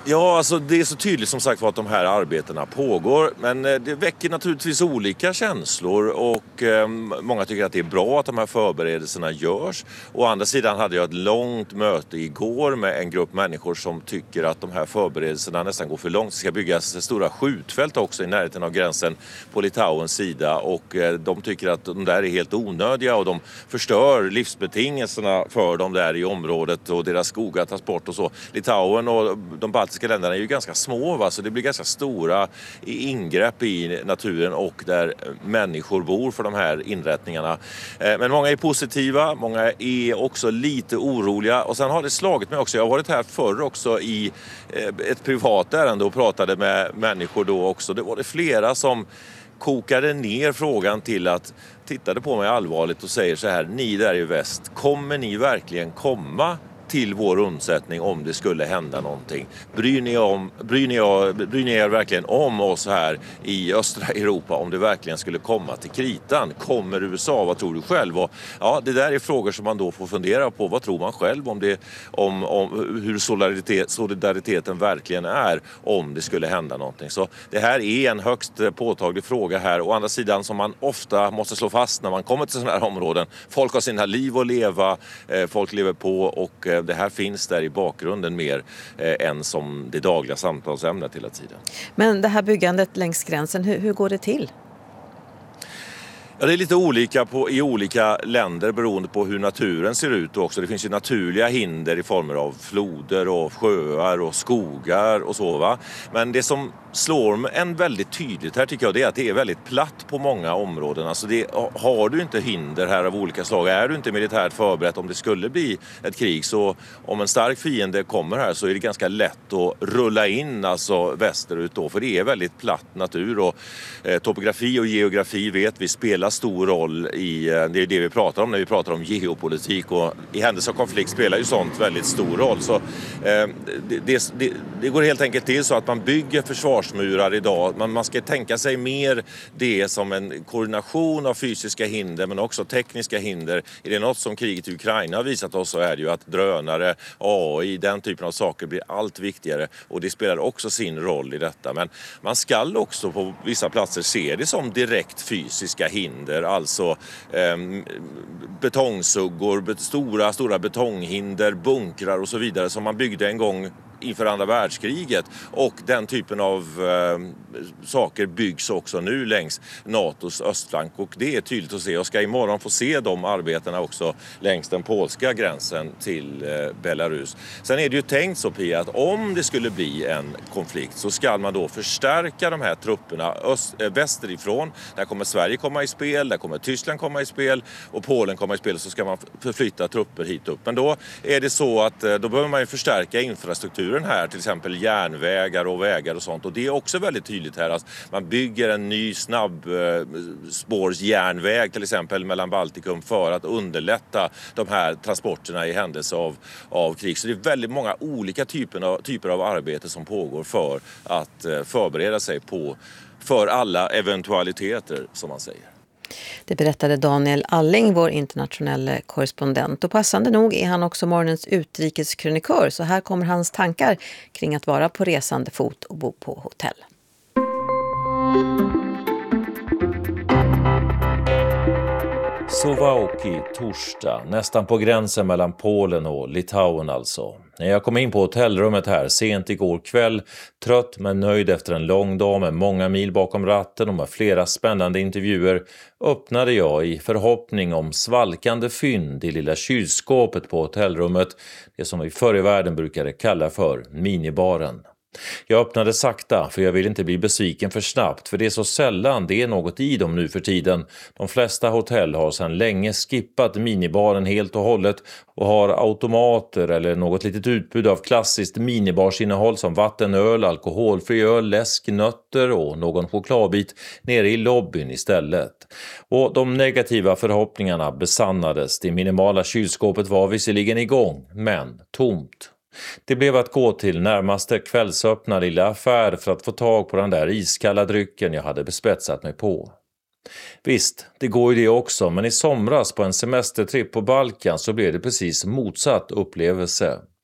Ja, alltså det är så tydligt som sagt att de här arbetena pågår, men det väcker naturligtvis olika känslor och många tycker att det är bra att de här förberedelserna görs. Å andra sidan hade jag ett långt möte igår med en grupp människor som tycker att de här förberedelserna nästan går för långt. Det ska byggas stora skjutfält också i närheten av gränsen på Litauens sida och de tycker att de där är helt onödiga och de förstör livsbetingelserna för dem där i området och deras skogar tas bort och så. Litauen och de baltiska länderna är ju ganska små, va? Så det blir ganska stora ingrepp i naturen och där människor bor för de här inrättningarna. Men många är positiva, många är också lite oroliga och sen har det slagit mig också. Jag har varit här förr också i ett privat ärende och pratade med människor då också. Det var det flera som kokade ner frågan till att tittade på mig allvarligt och säger så här: ni där i väst, kommer ni verkligen komma till vår undsättning om det skulle hända någonting? Bryr ni er verkligen om oss här i östra Europa om det verkligen skulle komma till kritan? Kommer USA? Vad tror du själv? Och, ja, det där är frågor som man då får fundera på. Vad tror man själv om hur solidariteten verkligen är om det skulle hända någonting? Så det här är en högst påtaglig fråga här. Å andra sidan som man ofta måste slå fast när man kommer till sådana här områden. Folk har sina liv att leva, folk lever på och det här finns där i bakgrunden mer än som det dagliga samtalsämnet hela tiden. Men det här byggandet längs gränsen, hur går det till? Ja, det är lite olika i olika länder beroende på hur naturen ser ut också. Det finns ju naturliga hinder i former av floder och sjöar och skogar och så, va. Men det som slår en väldigt tydligt här tycker jag det är att det är väldigt platt på många områden. Alltså har du inte hinder här av olika slag, är du inte militärt förberett om det skulle bli ett krig, så om en stark fiende kommer här så är det ganska lätt att rulla in alltså västerut då, för det är väldigt platt natur och topografi och geografi vet vi spelar stor roll i, det är det vi pratar om när vi pratar om geopolitik och i händelse av konflikt spelar ju sånt väldigt stor roll. Så det går helt enkelt till så att man bygger försvarsmurar idag. Man ska tänka sig mer det som en koordination av fysiska hinder men också tekniska hinder. Är det något som kriget i Ukraina har visat oss så är det ju att drönare, AI, den typen av saker blir allt viktigare och det spelar också sin roll i detta. Men man ska också på vissa platser se det som direkt fysiska hinder, alltså betongsuggor, stora betonghinder, bunkrar och så vidare som man byggde en gång inför andra världskriget och den typen av saker byggs också nu längs NATOs östflank och det är tydligt att se. Jag ska imorgon få se de arbetena också längs den polska gränsen till Belarus. Sen är det ju tänkt så, Pia, att om det skulle bli en konflikt så ska man då förstärka de här trupperna västerifrån. Där kommer Sverige komma i spel, där kommer Tyskland komma i spel och Polen komma i spel, så ska man förflytta trupper hit upp. Men då är det så att då behöver man ju förstärka infrastrukturen här, till exempel järnvägar och vägar och sånt. Och det är också väldigt tydligt här att man bygger en ny snabbspårsjärnväg till exempel mellan Baltikum för att underlätta de här transporterna i händelse av krig. Så det är väldigt många olika typer av arbete som pågår för att förbereda sig för alla eventualiteter som man säger. Det berättade Daniel Alling, vår internationella korrespondent. Och passande nog är han också morgonens utrikeskrönikör. Så här kommer hans tankar kring att vara på resande fot och bo på hotell. Suwałki, torsdag, nästan på gränsen mellan Polen och Litauen alltså. När jag kom in på hotellrummet här sent igår kväll, trött men nöjd efter en lång dag med många mil bakom ratten och med flera spännande intervjuer, öppnade jag i förhoppning om svalkande fynd i lilla kylskåpet på hotellrummet, det som vi förr i världen brukade kalla för minibaren. Jag öppnade sakta för jag vill inte bli besviken för snabbt, för det är så sällan det är något i dem nu för tiden. De flesta hotell har sedan länge skippat minibaren helt och hållet och har automater eller något litet utbud av klassiskt minibarsinnehåll som vattenöl, alkoholfri öl, läsk, nötter och någon chokladbit nere i lobbyn istället. Och de negativa förhoppningarna besannades. Det minimala kylskåpet var visserligen igång, men tomt. Det blev att gå till närmaste kvällsöppna lilla affär för att få tag på den där iskalla drycken jag hade bespetsat mig på. Visst, det går ju det också, men i somras på en semestertripp på Balkan så blev det precis motsatt upplevelse.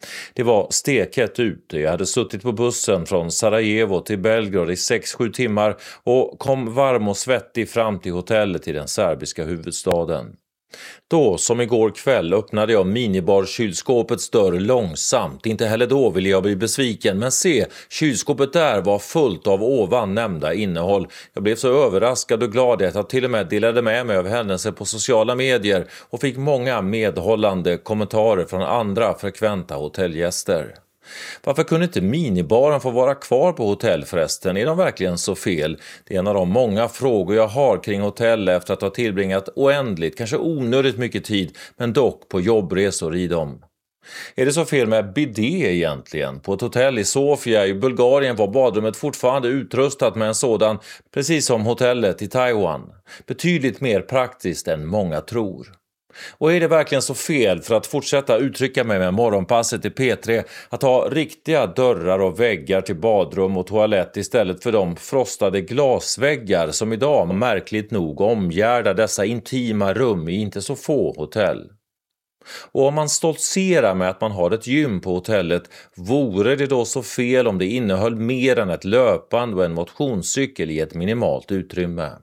Det var stekhett ute. Jag hade suttit på bussen från Sarajevo till Belgrad i 6-7 timmar och kom varm och svettig fram till hotellet i den serbiska huvudstaden. Då, som igår kväll, öppnade jag minibar-kylskåpets dörr långsamt. Inte heller då ville jag bli besviken, men se, kylskåpet där var fullt av ovan nämnda innehåll. Jag blev så överraskad och glad att jag till och med delade med mig av händelser på sociala medier och fick många medhållande kommentarer från andra frekventa hotellgäster. Varför kunde inte minibaren få vara kvar på hotell förresten? Är de verkligen så fel? Det är en av de många frågor jag har kring hotell efter att ha tillbringat oändligt, kanske onödigt mycket tid, men dock på jobbresor i dem. Är det så fel med bidé egentligen? På ett hotell i Sofia i Bulgarien var badrummet fortfarande utrustat med en sådan, precis som hotellet i Taiwan. Betydligt mer praktiskt än många tror. Och är det verkligen så fel, för att fortsätta uttrycka mig med morgonpasset i P3, att ha riktiga dörrar och väggar till badrum och toalett istället för de frostade glasväggar som idag märkligt nog omgärdar dessa intima rum i inte så få hotell? Och om man stoltserar med att man har ett gym på hotellet, vore det då så fel om det innehöll mer än ett löpband och en motionscykel i ett minimalt utrymme?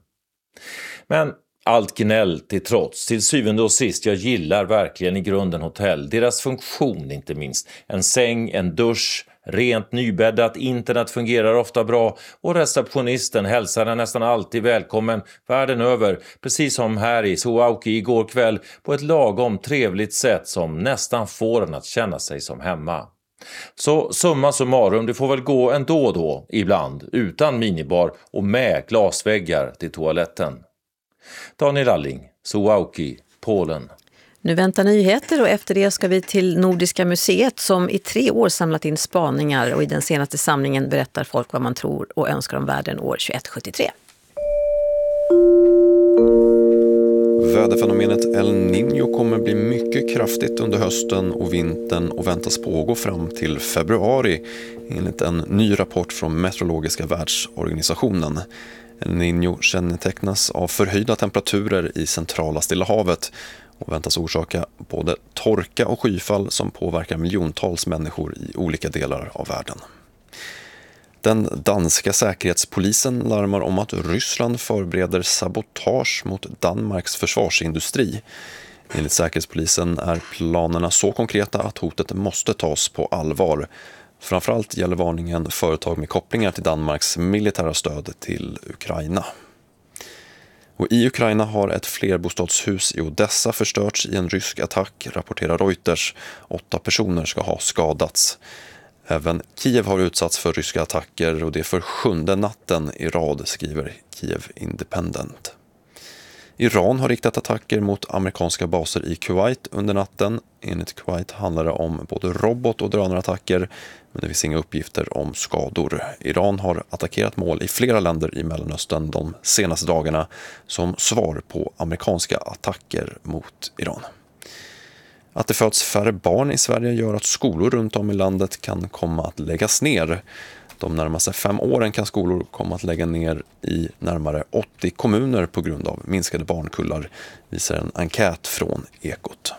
Men allt gnäll till trots, till syvende och sist, jag gillar verkligen i grunden hotell. Deras funktion inte minst. En säng, en dusch, rent nybäddat, internet fungerar ofta bra och receptionisten hälsar den nästan alltid välkommen världen över. Precis som här i Suwałki igår kväll, på ett lagom trevligt sätt som nästan får en att känna sig som hemma. Så summa summarum, det får väl gå ändå då, ibland, utan minibar och med glasväggar till toaletten. Daniel Alling, Suwałki, Polen. Nu väntar nyheter och efter det ska vi till Nordiska museet som i 3 år samlat in spaningar, och i den senaste samlingen berättar folk vad man tror och önskar om världen år 2173. Väderfenomenet El Niño kommer bli mycket kraftigt under hösten och vintern och väntas pågå fram till februari enligt en ny rapport från Meteorologiska världsorganisationen. El Niño kännetecknas av förhöjda temperaturer i centrala Stilla havet och väntas orsaka både torka och skyfall som påverkar miljontals människor i olika delar av världen. Den danska säkerhetspolisen larmar om att Ryssland förbereder sabotage mot Danmarks försvarsindustri. Enligt säkerhetspolisen är planerna så konkreta att hotet måste tas på allvar. Framförallt gäller varningen företag med kopplingar till Danmarks militära stöd till Ukraina. Och i Ukraina har ett flerbostadshus i Odessa förstörts i en rysk attack, rapporterar Reuters. 8 personer ska ha skadats. Även Kiev har utsatts för ryska attacker och det är för 7:e natten i rad, skriver Kiev Independent. Iran har riktat attacker mot amerikanska baser i Kuwait under natten. Enligt Kuwait handlar det om både robot- och drönarattacker, men det finns inga uppgifter om skador. Iran har attackerat mål i flera länder i Mellanöstern de senaste dagarna som svar på amerikanska attacker mot Iran. Att det föds färre barn i Sverige gör att skolor runt om i landet kan komma att läggas ner. De närmaste 5 åren kan skolor komma att lägga ner i närmare 80 kommuner på grund av minskade barnkullar, visar en enkät från Ekot.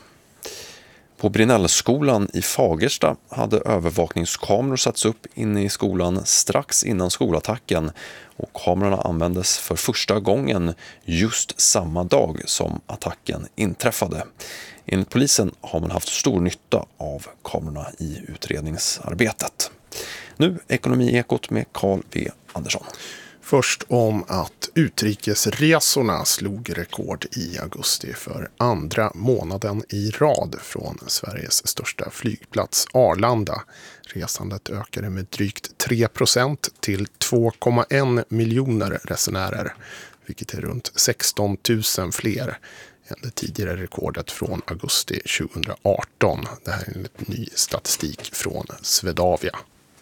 På Brinnellskolan i Fagersta hade övervakningskameror satts upp inne i skolan strax innan skolattacken, och kamerorna användes för första gången just samma dag som attacken inträffade. Enligt polisen har man haft stor nytta av kamerorna i utredningsarbetet. Nu Ekonomiekot med Carl V. Andersson. Först om att utrikesresorna slog rekord i augusti för 2:a månaden i rad från Sveriges största flygplats Arlanda. Resandet ökade med drygt 3% till 2,1 miljoner resenärer, vilket är runt 16 000 fler än det tidigare rekordet från augusti 2018. Det här är enligt ny statistik från Swedavia.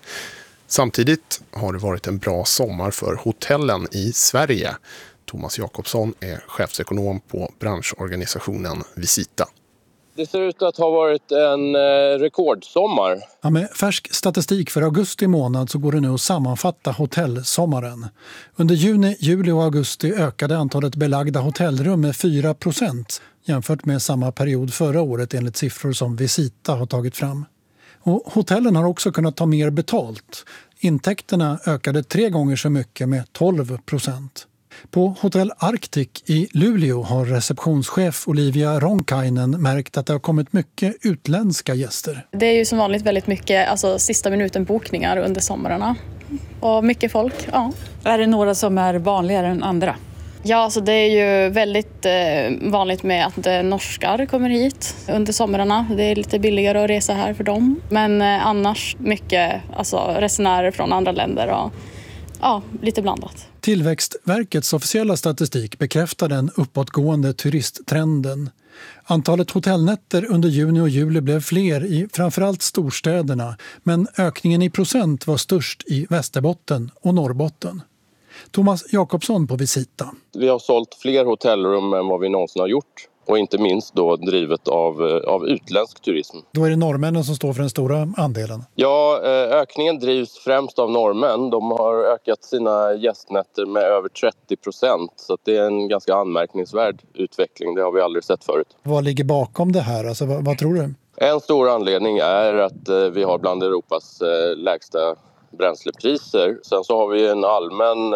Samtidigt har det varit en bra sommar för hotellen i Sverige. Thomas Jakobsson är chefsekonom på branschorganisationen Visita. Det ser ut att ha varit en rekordsommar. Ja, med färsk statistik för augusti månad så går det nu att sammanfatta hotellsommaren. Under juni, juli och augusti ökade antalet belagda hotellrum med 4% jämfört med samma period förra året enligt siffror som Visita har tagit fram. Och hotellen har också kunnat ta mer betalt. Intäkterna ökade 3 gånger så mycket med 12%. På Hotell Arctic i Luleå har receptionschef Olivia Ronkainen märkt att det har kommit mycket utländska gäster. Det är ju som vanligt väldigt mycket sista minuten bokningar under sommarna. Och mycket folk, ja. Är det några som är vanligare än andra? Ja, alltså det är ju väldigt vanligt med att norskar kommer hit under sommarna. Det är lite billigare att resa här för dem. Men annars mycket resenärer från andra länder och lite blandat. Tillväxtverkets officiella statistik bekräftar den uppåtgående turisttrenden. Antalet hotellnätter under juni och juli blev fler i framförallt storstäderna, men ökningen i procent var störst i Västerbotten och Norrbotten. Thomas Jakobsson på Visita. Vi har sålt fler hotellrum än vad vi någonsin har gjort. Och inte minst då drivet av utländsk turism. Då är det norrmännen som står för den stora andelen? Ja, ökningen drivs främst av norrmän. De har ökat sina gästnätter med över 30%. Så att det är en ganska anmärkningsvärd utveckling. Det har vi aldrig sett förut. Vad ligger bakom det här? Alltså, vad tror du? En stor anledning är att vi har bland Europas lägsta bränslepriser. Sen så har vi en allmän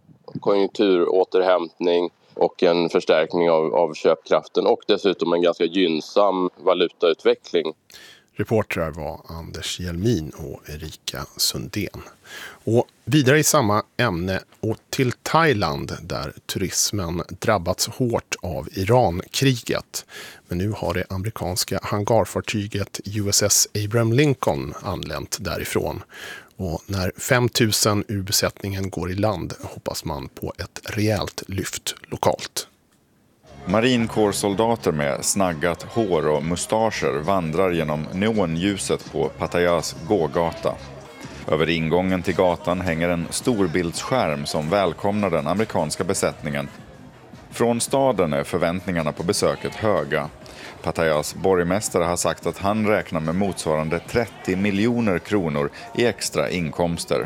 konjunkturåterhämtning och en förstärkning av köpkraften och dessutom en ganska gynnsam valutautveckling. Reportrar var Anders Hjelmin och Erika Sundén. Och vidare i samma ämne och till Thailand där turismen drabbats hårt av Irankriget. Men nu har det amerikanska hangarfartyget USS Abraham Lincoln anlänt därifrån. Och när 5 000 ur besättningen går i land hoppas man på ett rejält lyft lokalt. Marinkårssoldater med snaggat hår och mustascher vandrar genom neonljuset på Pattayas gågata. Över ingången till gatan hänger en storbildsskärm som välkomnar den amerikanska besättningen. Från staden är förväntningarna på besöket höga. Pattayas borgmästare har sagt att han räknar med motsvarande 30 miljoner kronor i extra inkomster.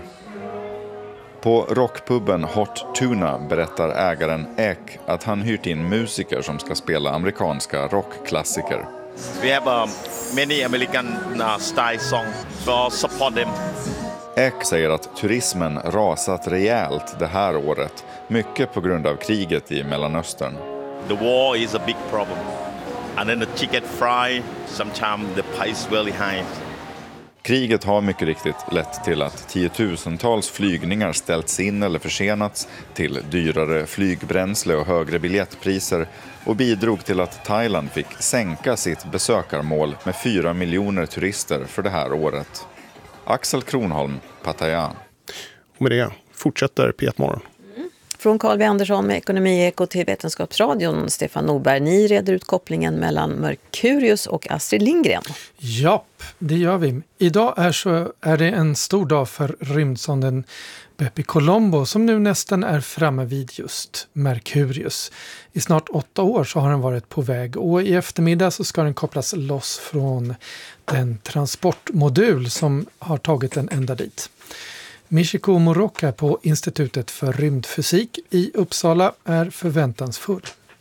På rockpubben Hot Tuna berättar ägaren Ek att han hyrt in musiker som ska spela amerikanska rockklassiker. We have many American style song for support them. Ek säger att turismen rasat rejält det här året, mycket på grund av kriget i Mellanöstern. The war is a big problem. And then the ticket fry, sometimes the price really high. Kriget har mycket riktigt lett till att tiotusentals flygningar ställts in eller försenats, till dyrare flygbränsle och högre biljettpriser och bidrog till att Thailand fick sänka sitt besökarmål med 4 miljoner turister för det här året. Axel Kronholm, Pattaya. Och med det fortsätter P1-morgon. Från Carl B. Andersson med Ekonomieko till Vetenskapsradion, Stefan Norberg. Ni reder ut kopplingen mellan Merkurius och Astrid Lindgren. Japp, det gör vi. Idag är det en stor dag för rymdsonden Bepi Colombo som nu nästan är framme vid just Merkurius. I snart 8 år så har den varit på väg och i eftermiddag så ska den kopplas loss från den transportmodul som har tagit den ända dit. Michiko Moroka på Institutet för rymdfysik i Uppsala är förväntansfull.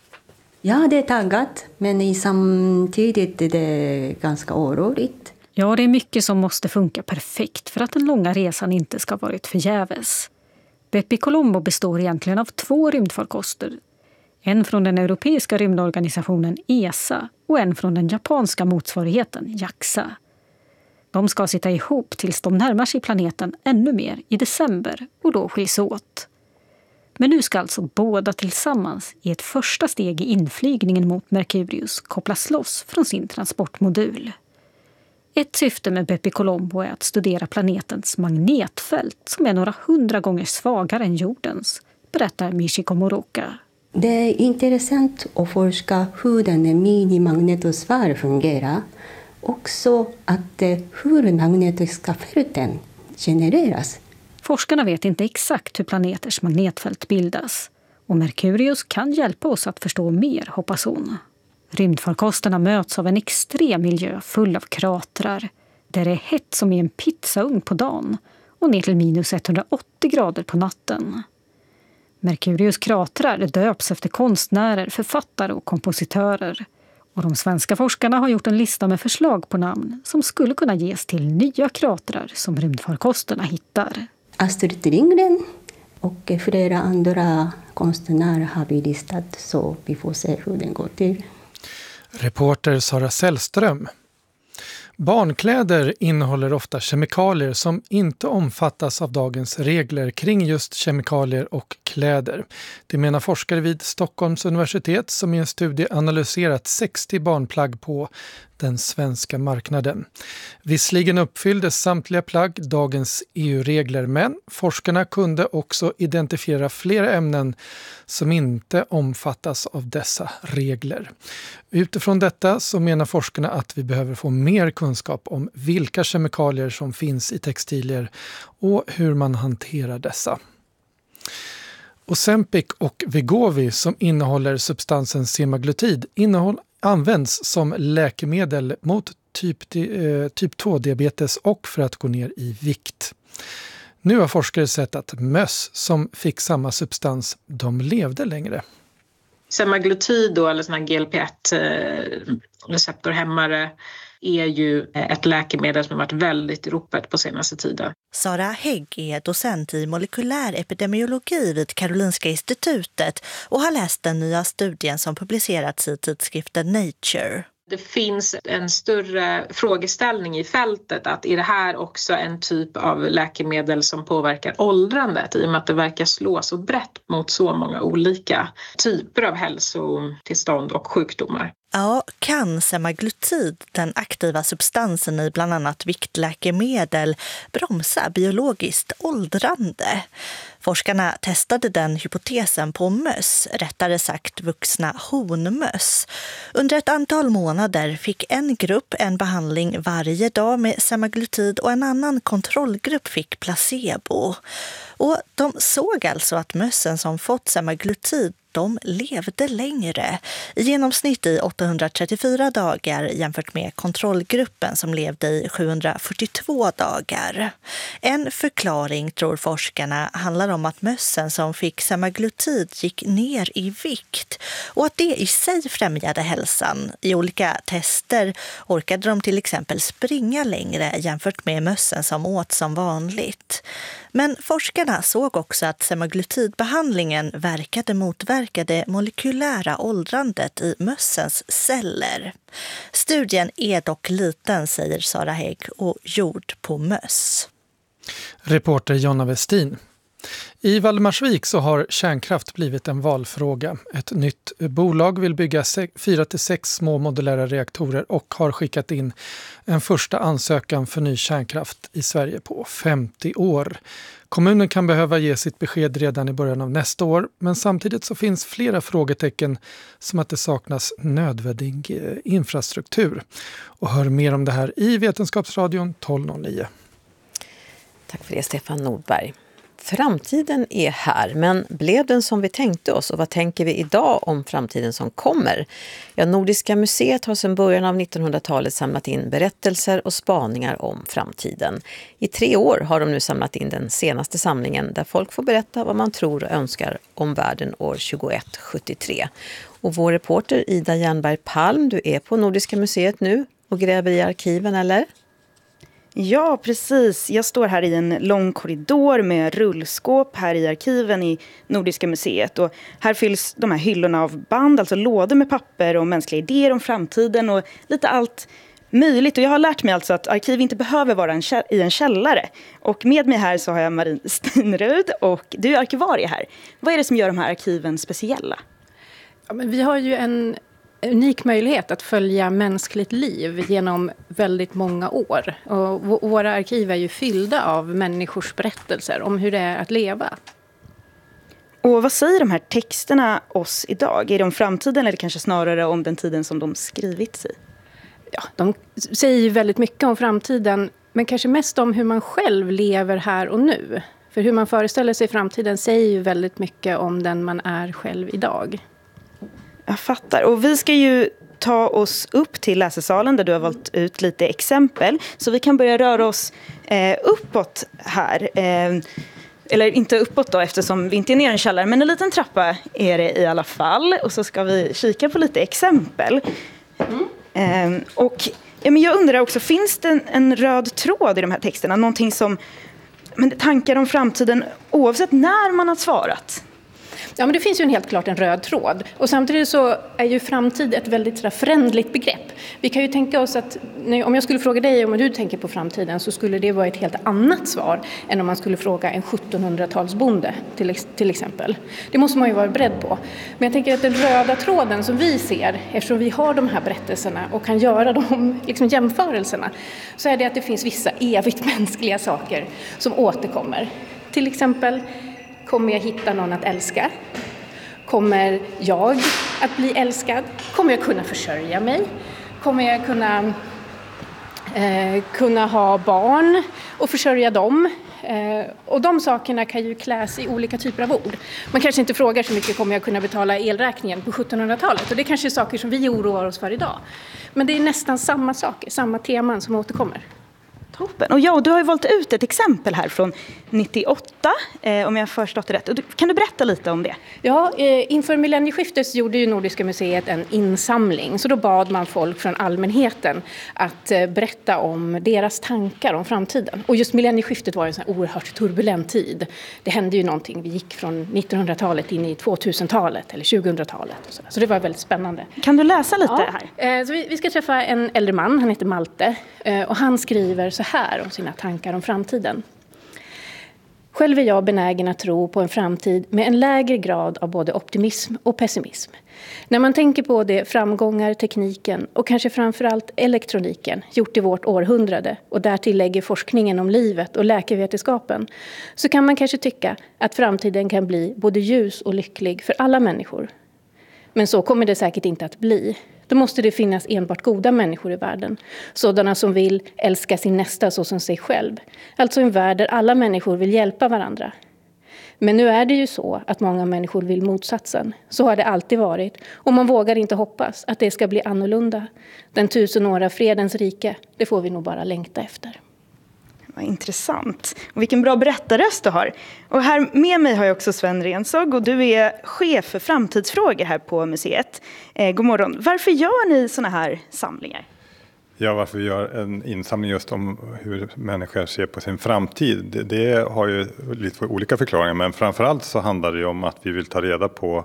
Ja, det är taggat, men samtidigt är det ganska oroligt. Ja, det är mycket som måste funka perfekt för att den långa resan inte ska varit förgäves. Bepi Colombo består egentligen av 2 rymdfarkoster. En från den europeiska rymdorganisationen ESA och en från den japanska motsvarigheten JAXA. De ska sitta ihop tills de närmar sig planeten ännu mer i december och då skiljs åt. Men nu ska alltså båda tillsammans i ett första steg i inflygningen mot Merkurius kopplas loss från sin transportmodul. Ett syfte med Bepi Colombo är att studera planetens magnetfält som är några 100 gånger svagare än jordens, berättar Michiko Moroka. Det är intressant att forska hur den minimagnetosfär fungerar. Också att hur magnetiska fälten genereras. Forskarna vet inte exakt hur planeters magnetfält bildas. Och Merkurius kan hjälpa oss att förstå mer, hoppas hon. Rymdfarkosterna möts av en extrem miljö full av kratrar. Där det är hett som i en pizzaugn på dagen och ner till minus 180 grader på natten. Merkurius kratrar döps efter konstnärer, författare och kompositörer. Och de svenska forskarna har gjort en lista med förslag på namn som skulle kunna ges till nya kratrar som rymdfarkosterna hittar. Astrid Lindgren och flera andra konstnärer har vi listat, så vi får se hur den går till. Reporter Sara Sällström. Barnkläder innehåller ofta kemikalier som inte omfattas av dagens regler kring just kemikalier och kläder. Det menar forskare vid Stockholms universitet som i en studie analyserat 60 barnplagg på den svenska marknaden. Visserligen uppfylldes samtliga plagg dagens EU-regler, men forskarna kunde också identifiera flera ämnen som inte omfattas av dessa regler. Utifrån detta så menar forskarna att vi behöver få mer kunskap om vilka kemikalier som finns i textilier och hur man hanterar dessa. Ozempic och Wegovy som innehåller substansen semaglutid används som läkemedel mot typ 2-diabetes och för att gå ner i vikt. Nu har forskare sett att möss som fick samma substans, de levde längre. Semaglutid då, eller såna GLP-1-receptorhämmare är ju ett läkemedel som har varit väldigt i ropet på senaste tiden. Sara Hägg är docent i molekylär epidemiologi vid Karolinska institutet och har läst den nya studien som publicerats i tidskriften Nature. Det finns en större frågeställning i fältet, att är det här också en typ av läkemedel som påverkar åldrandet, i och med att det verkar slå så brett mot så många olika typer av hälsotillstånd och sjukdomar. Ja, kan semaglutid, den aktiva substansen i bland annat viktläkemedel, bromsa biologiskt åldrande? Forskarna testade den hypotesen på möss, rättare sagt vuxna honmöss. Under ett antal månader fick en grupp en behandling varje dag med semaglutid och en annan kontrollgrupp fick placebo. Och de såg alltså att mössen som fått semaglutid, de levde längre, i genomsnitt i 834 dagar jämfört med kontrollgruppen som levde i 742 dagar. En förklaring, tror forskarna, handlar om att mössen som fick semaglutid gick ner i vikt och att det i sig främjade hälsan. I olika tester orkade de till exempel springa längre jämfört med mössen som åt som vanligt. Men forskarna såg också att semaglutidbehandlingen verkade motverka det molekylära åldrandet i mössens celler. Studien är dock liten, säger Sara Hägg, och gjord på möss. Reporter Jonna Westin. I Valdemarsvik så har kärnkraft blivit en valfråga. Ett nytt bolag vill bygga 4-6 små modulära reaktorer och har skickat in en första ansökan för ny kärnkraft i Sverige på 50 år. Kommunen kan behöva ge sitt besked redan i början av nästa år, men samtidigt så finns flera frågetecken som att det saknas nödvändig infrastruktur. Och hör mer om det här i Vetenskapsradion 1209. Tack för det, Stefan Nordberg. Framtiden är här, men blev den som vi tänkte oss, och vad tänker vi idag om framtiden som kommer? Ja, Nordiska museet har sedan början av 1900-talet samlat in berättelser och spaningar om framtiden. I 3 år har de nu samlat in den senaste samlingen där folk får berätta vad man tror och önskar om världen år 2173. Och vår reporter Ida Jernberg Palm, du är på Nordiska museet nu och gräver i arkiven, eller? Ja, precis. Jag står här i en lång korridor med rullskåp här i arkiven i Nordiska museet. Och här fylls de här hyllorna av band, alltså lådor med papper och mänskliga idéer om framtiden och lite allt möjligt. Och jag har lärt mig alltså att arkiv inte behöver vara i en källare. Och med mig här så har jag Marie Steinrud och du är arkivarie här. Vad är det som gör de här arkiven speciella? Ja, men vi har ju en unik möjlighet att följa mänskligt liv genom väldigt många år. Och våra arkiv är ju fyllda av människors berättelser om hur det är att leva. Och vad säger de här texterna oss idag? Är det om framtiden eller kanske snarare om den tiden som de skrivits i? Ja, de säger ju väldigt mycket om framtiden, men kanske mest om hur man själv lever här och nu. För hur man föreställer sig framtiden säger ju väldigt mycket om den man är själv idag. Jag fattar. Och vi ska ju ta oss upp till läsesalen där du har valt ut lite exempel. Så vi kan börja röra oss uppåt här. Eller inte uppåt då, eftersom vi inte är ner i en källare. Men en liten trappa är det i alla fall. Och så ska vi kika på lite exempel. Och men jag undrar också, finns det en röd tråd i de här texterna? Någonting som tankar om framtiden oavsett när man har svarat? Ja, men det finns ju helt klart en röd tråd. Och samtidigt så är ju framtid ett väldigt förändligt begrepp. Vi kan ju tänka oss att om jag skulle fråga dig om du tänker på framtiden så skulle det vara ett helt annat svar än om man skulle fråga en 1700-talsbonde till exempel. Det måste man ju vara beredd på. Men jag tänker att den röda tråden som vi ser, eftersom vi har de här berättelserna och kan göra de jämförelserna, så är det att det finns vissa evigt mänskliga saker som återkommer. Till exempel, kommer jag hitta någon att älska? Kommer jag att bli älskad? Kommer jag kunna försörja mig? Kommer jag kunna ha barn och försörja dem? Och de sakerna kan ju kläs i olika typer av ord. Man kanske inte frågar så mycket, kommer jag kunna betala elräkningen på 1700-talet? Och det är kanske är saker som vi oroar oss för idag. Men det är nästan samma saker, samma teman som återkommer. Toppen. Och du har ju valt ut ett exempel här från 98, om jag har förstått det rätt. Kan du berätta lite om det? Ja, inför millennieskiftet gjorde ju Nordiska museet en insamling. Så då bad man folk från allmänheten att berätta om deras tankar om framtiden. Och just millennieskiftet var en sån här oerhört turbulent tid. Det hände ju någonting. Vi gick från 1900-talet in i 2000-talet eller 2000-talet. Så det var väldigt spännande. Kan du läsa lite här? Så vi ska träffa en äldre man, han heter Malte. Och han skriver så här om sina tankar om framtiden. Själv är jag benägen att tro på en framtid med en lägre grad av både optimism och pessimism. När man tänker på det framgångar tekniken och kanske framförallt elektroniken gjort i vårt århundrade och därtill lägger forskningen om livet och läkevetenskapen, så kan man kanske tycka att framtiden kan bli både ljus och lycklig för alla människor. Men så kommer det säkert inte att bli. Då måste det finnas enbart goda människor i världen. Sådana som vill älska sin nästa så som sig själv. Alltså en värld där alla människor vill hjälpa varandra. Men nu är det ju så att många människor vill motsatsen. Så har det alltid varit. Och man vågar inte hoppas att det ska bli annorlunda. Den 1000-åriga fredens rike, det får vi nog bara längta efter. Vad intressant. Och vilken bra berättarröst du har. Och här med mig har jag också Sven Rensåg och du är chef för framtidsfrågor här på museet. God morgon. Varför gör ni såna här samlingar? Ja, varför vi gör en insamling just om hur människor ser på sin framtid. Det har ju lite olika förklaringar, men framförallt så handlar det om att vi vill ta reda på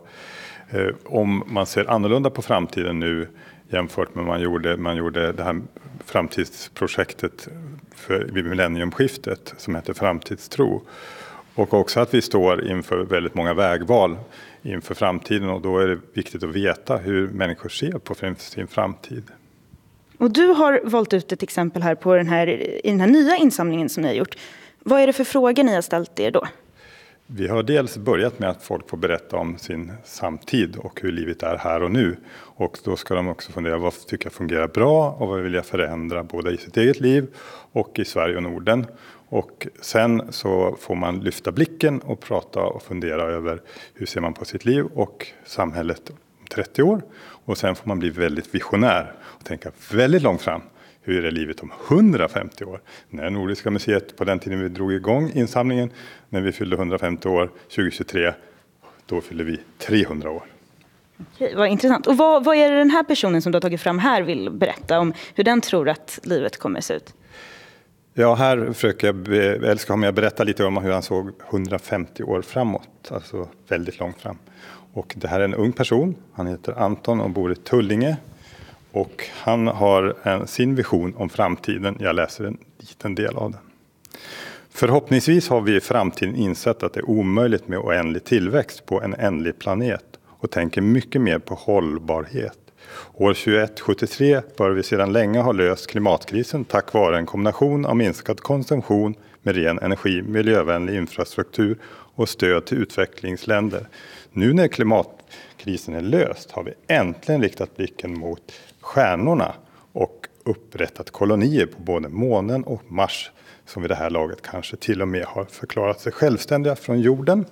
om man ser annorlunda på framtiden nu jämfört med man gjorde det här framtidsprojektet vid millenniumskiftet som heter Framtidstro. Och också att vi står inför väldigt många vägval inför framtiden, och då är det viktigt att veta hur människor ser på sin framtid. Och du har valt ut ett exempel här på i den här nya insamlingen som ni har gjort. Vad är det för frågor ni har ställt er då? Vi har dels börjat med att folk får berätta om sin samtid och hur livet är här och nu. Och då ska de också fundera, vad tycker jag fungerar bra och vad vill jag förändra både i sitt eget liv och i Sverige och Norden. Och sen så får man lyfta blicken och prata och fundera över hur ser man på sitt liv och samhället om 30 år. Och sen får man bli väldigt visionär och tänka väldigt långt fram. Hur är livet om 150 år? När Nordiska museet, på den tiden vi drog igång insamlingen, när vi fyllde 150 år 2023, då fyllde vi 300 år. Okej, vad intressant. Och vad är det den här personen som du har tagit fram här vill berätta om hur den tror att livet kommer se ut? Ja, här försöker jag berätta lite om hur han såg 150 år framåt, alltså väldigt långt fram. Och det här är en ung person, han heter Anton och bor i Tullinge. Och han har sin vision om framtiden. Jag läser en liten del av den. Förhoppningsvis har vi i framtiden insett att det är omöjligt med oändlig tillväxt på en ändlig planet och tänker mycket mer på hållbarhet. År 2173 bör vi sedan länge ha löst klimatkrisen tack vare en kombination av minskad konsumtion med ren energi, miljövänlig infrastruktur och stöd till utvecklingsländer. Nu när klimatkrisen är löst har vi äntligen riktat blicken mot stjärnorna och upprättat kolonier på både månen och Mars som vid det här laget kanske till och med har förklarat sig självständiga från jorden.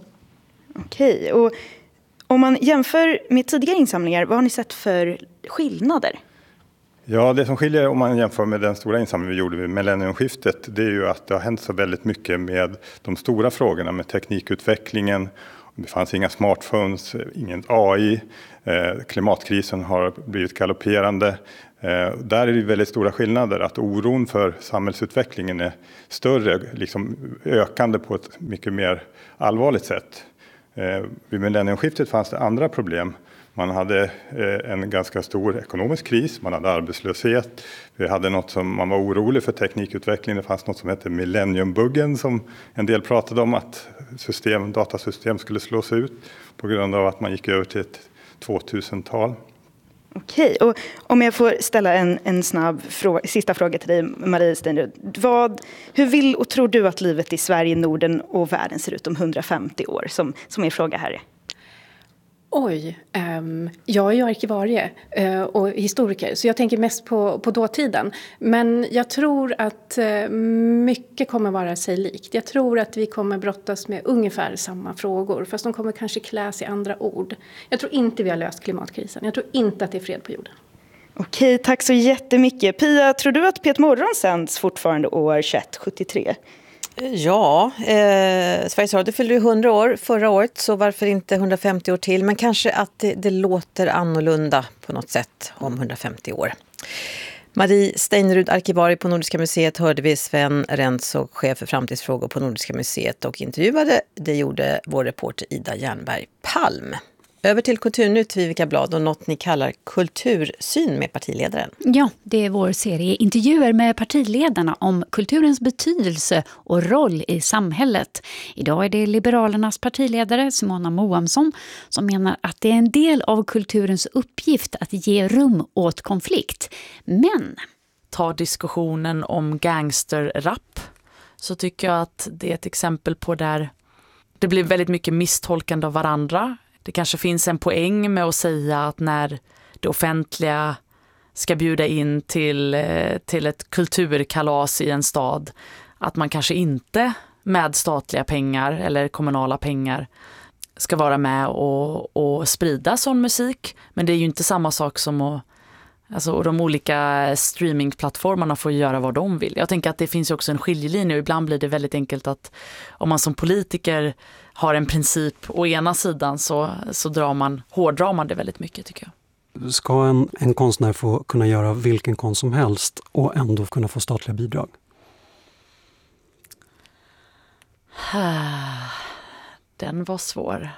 Okej, och om man jämför med tidigare insamlingar, vad har ni sett för skillnader? Ja, det som skiljer om man jämför med den stora insamlingen vi gjorde vid millenniumskiftet, det är ju att det har hänt så väldigt mycket med de stora frågorna med teknikutvecklingen. Det fanns inga smartphones, ingen AI, klimatkrisen har blivit galopperande. Där är det väldigt stora skillnader, att oron för samhällsutvecklingen är större, liksom ökande på ett mycket mer allvarligt sätt. Vid millenniumskiftet fanns det andra problem. Man hade en ganska stor ekonomisk kris, man hade arbetslöshet, vi hade något som man var orolig för teknikutveckling. Det fanns något som hette millenniumbuggen som en del pratade om, att datasystem skulle slås ut på grund av att man gick över till ett 2000-tal. Okej, och om jag får ställa en snabb sista fråga till dig, Marie Steinrud. Hur vill och tror du att livet i Sverige, Norden och världen ser ut om 150 år, som är fråga här? Oj, jag är ju arkivarie och historiker, så jag tänker mest på dåtiden. Men jag tror att mycket kommer vara sig likt. Jag tror att vi kommer brottas med ungefär samma frågor, fast de kommer kanske kläs i andra ord. Jag tror inte vi har löst klimatkrisen. Jag tror inte att det är fred på jorden. Okej, tack så jättemycket. Pia, tror du att P1 Morgon sänds fortfarande år 2173? Ja, Sveriges Radio fyllde 100 år förra året, så varför inte 150 år till? Men kanske att det låter annorlunda på något sätt om 150 år. Marie Steinrud, arkivarie på Nordiska museet, hörde vi. Sven Rentzog, chef för framtidsfrågor på Nordiska museet, och intervjuade. Det gjorde vår reporter Ida Jernberg Palm. Över till Kulturnytt, Vivica Blad, och något ni kallar kultursyn med partiledaren. Ja, det är vår serie intervjuer med partiledarna om kulturens betydelse och roll i samhället. Idag är det Liberalernas partiledare Simona Moamsson som menar att det är en del av kulturens uppgift att ge rum åt konflikt. Men ta diskussionen om gangsterrap, så tycker jag att det är ett exempel på där det blir väldigt mycket misstolkande av varandra. Det kanske finns en poäng med att säga att när det offentliga ska bjuda in till ett kulturkalas i en stad, att man kanske inte med statliga pengar eller kommunala pengar ska vara med och sprida sån musik. Men det är ju inte samma sak som att, alltså, de olika streamingplattformarna får göra vad de vill. Jag tänker att det finns ju också en skiljelinje, och ibland blir det väldigt enkelt att om man som politiker har en princip å ena sidan så hårdrar man det väldigt mycket, tycker jag. Ska en konstnär få kunna göra vilken konst som helst och ändå kunna få statliga bidrag? Den var svår.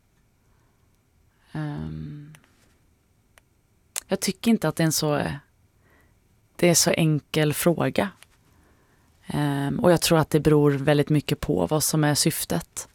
Jag tycker inte att det är en så enkel fråga. Och jag tror att det beror väldigt mycket på vad som är syftet.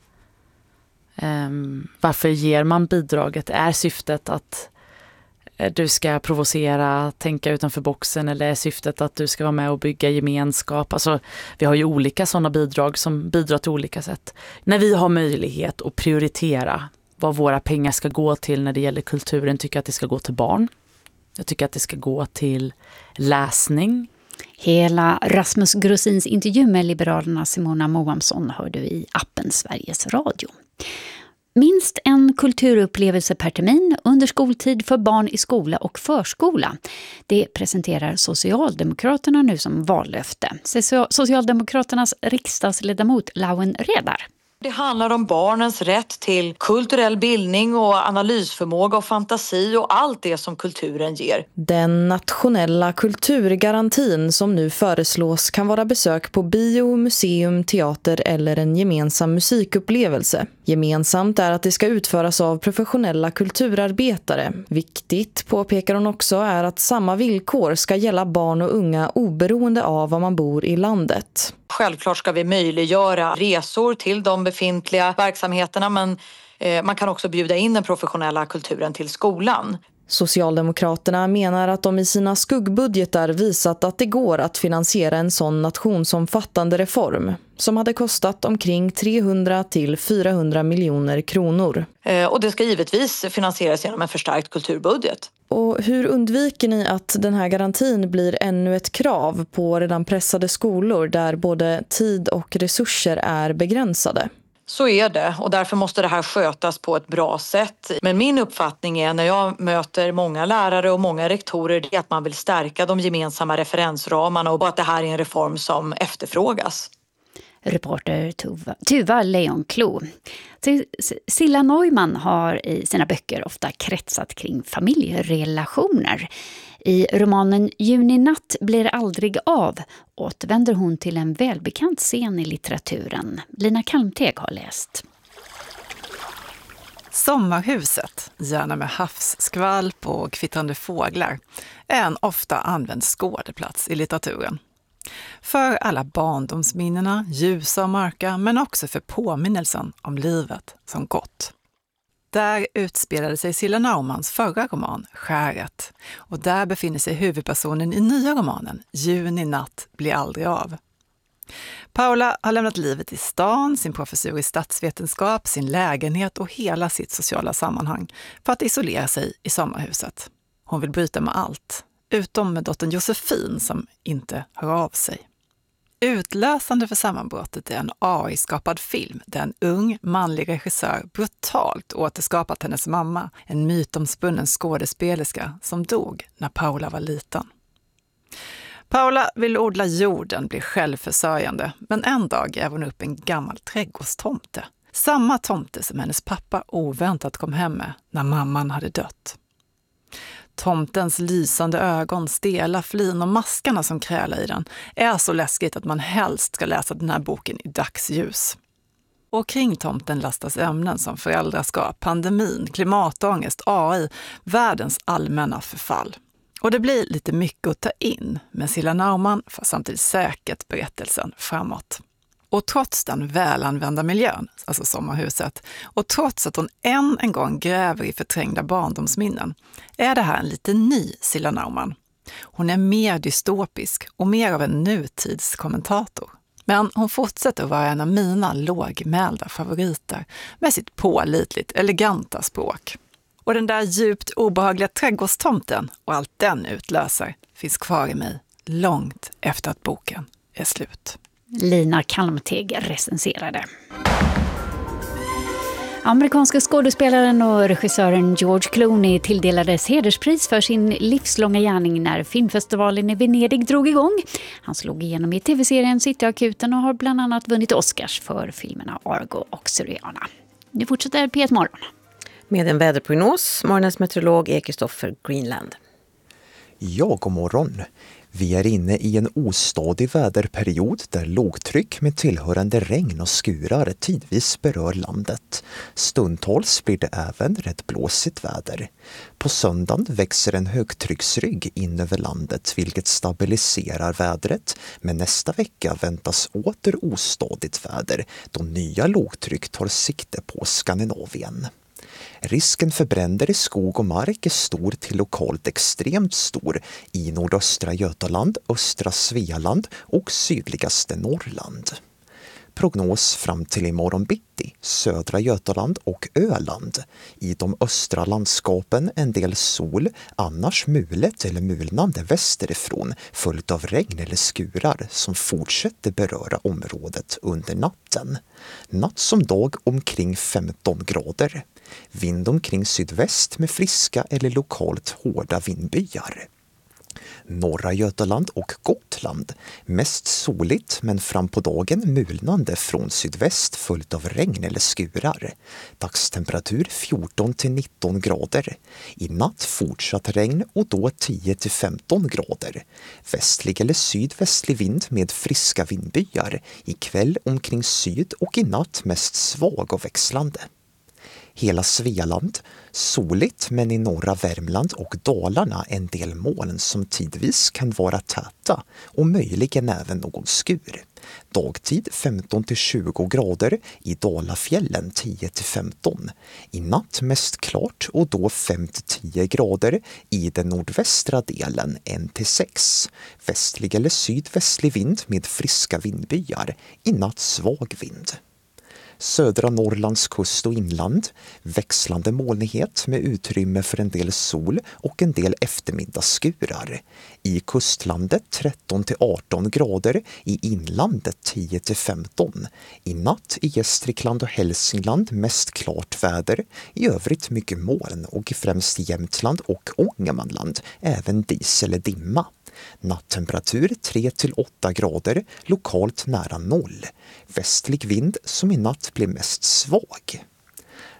Varför ger man bidraget? Är syftet att du ska provocera, tänka utanför boxen, eller är syftet att du ska vara med och bygga gemenskap? Alltså, vi har ju olika sådana bidrag som bidrar till olika sätt. När vi har möjlighet att prioritera vad våra pengar ska gå till när det gäller kulturen, tycker jag att det ska gå till barn. Jag tycker att det ska gå till läsning. Hela Rasmus Grosins intervju med Liberalerna Simona Moamsson hör du i appen Sveriges Radio. Minst en kulturupplevelse per termin under skoltid för barn i skola och förskola. Det presenterar Socialdemokraterna nu som vallöfte. Socialdemokraternas riksdagsledamot Lauen Redar. Det handlar om barnens rätt till kulturell bildning och analysförmåga och fantasi och allt det som kulturen ger. Den nationella kulturgarantin som nu föreslås kan vara besök på bio, museum, teater eller en gemensam musikupplevelse. Gemensamt är att det ska utföras av professionella kulturarbetare. Viktigt, påpekar hon också, är att samma villkor ska gälla barn och unga oberoende av var man bor i landet. Självklart ska vi möjliggöra resor till de befintliga verksamheterna, men man kan också bjuda in den professionella kulturen till skolan. Socialdemokraterna menar att de i sina skuggbudgetar visat att det går att finansiera en sån nationsomfattande reform som hade kostat omkring 300 till 400 miljoner kronor. Och det ska givetvis finansieras genom en förstärkt kulturbudget. Och hur undviker ni att den här garantin blir ännu ett krav på redan pressade skolor där både tid och resurser är begränsade? Så är det, och därför måste det här skötas på ett bra sätt. Men min uppfattning är, när jag möter många lärare och många rektorer, är att man vill stärka de gemensamma referensramarna och att det här är en reform som efterfrågas. Reporter Tuva Leonklo. Silla Neumann har i sina böcker ofta kretsat kring familjerelationer. I romanen Juninatt blir aldrig av återvänder hon till en välbekant scen i litteraturen. Lina Kalmteg har läst. Sommarhuset, gärna med havsskvalp och kvittrande fåglar, är en ofta använd skådeplats i litteraturen. För alla barndomsminnena, ljusa och mörka, men också för påminnelsen om livet som gott. Där utspelade sig Silla Naumans förra roman, Skäret, och där befinner sig huvudpersonen i nya romanen, Juninatt blir aldrig av. Paula har lämnat livet i stan, sin professur i statsvetenskap, sin lägenhet och hela sitt sociala sammanhang för att isolera sig i sommarhuset. Hon vill bryta med allt, utom med dottern Josefin som inte hör av sig. Utlösande för sammanbrottet är en AI-skapad film där en ung manlig regissör brutalt återskapat hennes mamma, en mytomspunnen skådespelerska som dog när Paula var liten. Paula vill odla jorden, bli självförsörjande, men en dag gräver hon upp en gammal trädgårdstomte. Samma tomte som hennes pappa oväntat kom hem med när mamman hade dött. Tomtens lysande ögon, stela flin och maskarna som krälar i den är så läskigt att man helst ska läsa den här boken i dagsljus. Och kring tomten lastas ämnen som föräldraskap, pandemin, klimatångest, AI, världens allmänna förfall. Och det blir lite mycket att ta in, men Silla Nauman får samtidigt säkert berättelsen framåt. Och trots den välanvända miljön, alltså sommarhuset, och trots att hon än en gång gräver i förträngda barndomsminnen, är det här en lite ny Silla Nauman. Hon är mer dystopisk och mer av en nutidskommentator. Men hon fortsätter att vara en av mina lågmälda favoriter med sitt pålitligt, eleganta språk. Och den där djupt obehagliga trädgårdstomten och allt den utlöser finns kvar i mig långt efter att boken är slut. Lina Kalmteg recenserade. Amerikanska skådespelaren och regissören George Clooney tilldelades hederspris för sin livslånga gärning när filmfestivalen i Venedig drog igång. Han slog igenom i tv-serien Cityakuten och har bland annat vunnit Oscars för filmerna Argo och Syriana. Nu fortsätter P1 Morgon. Med en väderprognos, morgonens meteorolog är Kristoffer Greenland. Ja, god morgon. Vi är inne i en ostadig väderperiod där lågtryck med tillhörande regn och skurar tidvis berör landet. Stundtals blir det även rätt blåsigt väder. På söndagen växer en högtrycksrygg in över landet vilket stabiliserar vädret, men nästa vecka väntas åter ostadigt väder då nya lågtryck tar sikte på Skandinavien. Risken för bränder i skog och mark är stor till lokalt extremt stor i nordöstra Götaland, östra Svealand och sydligaste Norrland. Prognos fram till imorgon bitti, södra Götaland och Öland. I de östra landskapen en del sol, annars mulet eller mulnande västerifrån följt av regn eller skurar som fortsätter beröra området under natten. Natt som dag omkring 15 grader. Vind omkring sydväst med friska eller lokalt hårda vindbyar. Norra Götaland och Gotland. Mest soligt men fram på dagen mulnande från sydväst följt av regn eller skurar. Dagstemperatur 14 till 19 grader. I natt fortsatt regn och då 10 till 15 grader. Västlig eller sydvästlig vind med friska vindbyar. I kväll omkring syd och i natt mest svag och växlande. Hela Svealand, soligt men i norra Värmland och Dalarna en del moln som tidvis kan vara täta och möjligen även någon skur. Dagtid 15 till 20 grader, i Dalafjällen 10 till 15. I natt mest klart och då 5 till 10 grader, i den nordvästra delen 1 till 6. Västlig eller sydvästlig vind med friska vindbyar, i natt svag vind. Södra Norrlands kust och inland, växlande molnighet med utrymme för en del sol och en del eftermiddagsskurar. I kustlandet 13 till 18 grader, i inlandet 10 till 15. I natt i Gästrikland och Hälsingland mest klart väder, i övrigt mycket moln och i främst Jämtland och Ångermanland även dis eller dimma. Nattemperatur 3 till 8 grader, lokalt nära 0. Västlig vind som i natt blir mest svag.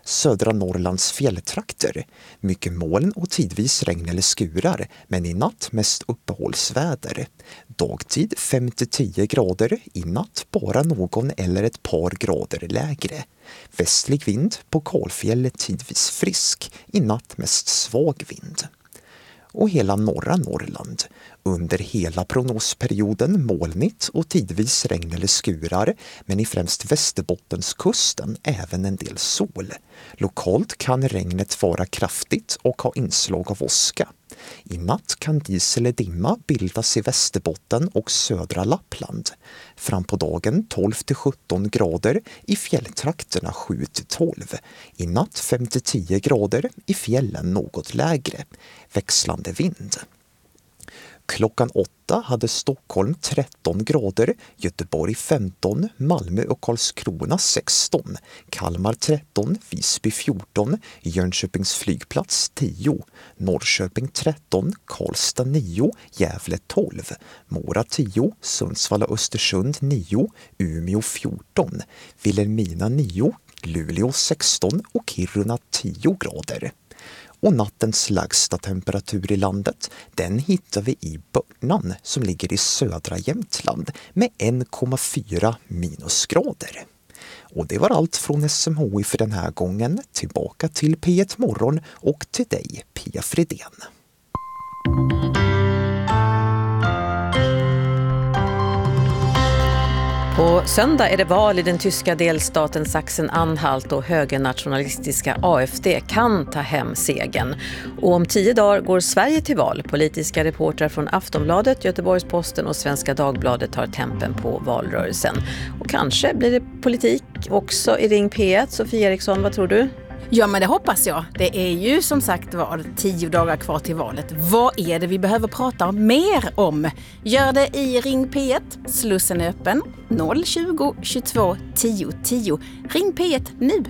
Södra Norrlands fjälltrakter. Mycket moln och tidvis regn eller skurar, men i natt mest uppehållsväder. Dagtid 5-10 grader, i natt bara någon eller ett par grader lägre. Västlig vind, på kalfjäll tidvis frisk, i natt mest svag vind. Och hela norra Norrland. Under hela prognosperioden molnigt och tidvis regn eller skurar, men i främst Västerbottenskusten även en del sol. Lokalt kan regnet vara kraftigt och ha inslag av åska. I natt kan dis eller dimma bildas i Västerbotten och södra Lappland. Fram på dagen 12-17 grader, i fjälltrakterna 7-12. I natt 5-10 grader, i fjällen något lägre. Växlande vind. Klockan 8 hade Stockholm 13 grader, Göteborg 15, Malmö och Karlskrona 16, Kalmar 13, Visby 14, Jönköpings flygplats 10, Norrköping 13, Karlstad 9, Gävle 12, Mora 10, Sundsvall och Östersund 9, Umeå 14, Vilhelmina 9, Luleå 16 och Kiruna 10 grader. Och nattens lägsta temperatur i landet, den hittar vi i Börnan som ligger i södra Jämtland med 1,4 minusgrader. Och det var allt från SMHI för den här gången. Tillbaka till P1 Morgon och till dig, Pia Fridén. På söndag är det val i den tyska delstaten Sachsen-Anhalt och högernationalistiska AfD kan ta hem segern. Och om 10 dagar går Sverige till val. Politiska reportrar från Aftonbladet, Göteborgs-Posten och Svenska Dagbladet tar tempen på valrörelsen. Och kanske blir det politik också i Ring P1. Sofie Eriksson, vad tror du? Ja, men det hoppas jag. Det är ju som sagt var 10 dagar kvar till valet. Vad är det vi behöver prata mer om? Gör det i Ring P1. Slussen är öppen 020 22 10 10. Ring P1 nu.